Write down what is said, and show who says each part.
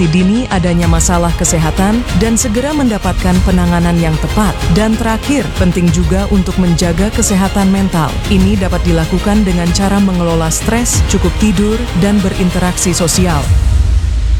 Speaker 1: mendeteksi dini adanya masalah kesehatan dan segera mendapatkan penanganan yang tepat. Dan terakhir, penting juga untuk menjaga kesehatan mental. Ini dapat dilakukan dengan cara mengelola stres, cukup tidur, dan berinteraksi sosial.